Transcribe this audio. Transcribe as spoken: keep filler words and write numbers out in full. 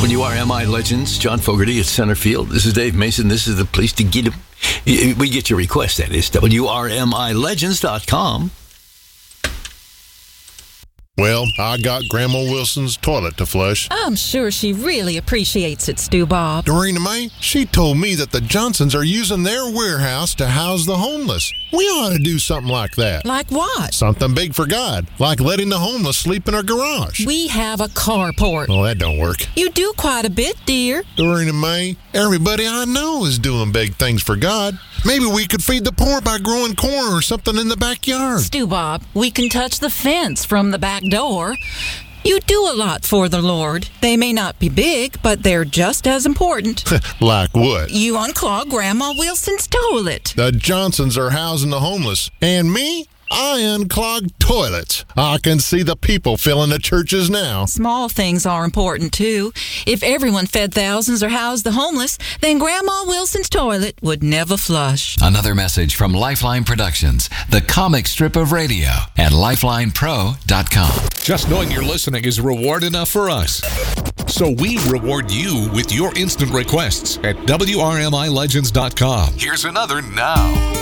W R M I Legends, John Fogerty at center field. This is Dave Mason. This is the place to get them. We get your request, that is W R M I legends dot com. Well, I got Grandma Wilson's toilet to flush. I'm sure she really appreciates it, Stu Bob. Dorena May, she told me that the Johnsons are using their warehouse to house the homeless. We ought to do something like that. Like what? Something big for God, like letting the homeless sleep in our garage. We have a carport. Well, that don't work. You do quite a bit, dear. Dorena May, everybody I know is doing big things for God. Maybe we could feed the poor by growing corn or something in the backyard. Stu Bob, we can touch the fence from the back door. You do a lot for the Lord. They may not be big, but they're just as important. Like what? You unclog Grandma Wilson's toilet. The Johnsons are housing the homeless. And me? I unclog toilets. I can see the people filling the churches now. Small things are important, too. If everyone fed thousands or housed the homeless, then Grandma Wilson's toilet would never flush. Another message from Lifeline Productions, the comic strip of radio at lifeline pro dot com. Just knowing you're listening is reward enough for us. So we reward you with your instant requests at W R M I legends dot com. Here's another now.